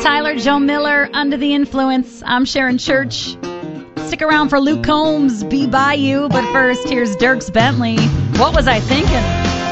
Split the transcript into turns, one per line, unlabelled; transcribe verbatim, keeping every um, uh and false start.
Tyler, Joe Miller, Under the Influence. I'm Sharon Church. Stick around for Luke Combs, Be By You. But first, here's Dierks Bentley. What was I thinking?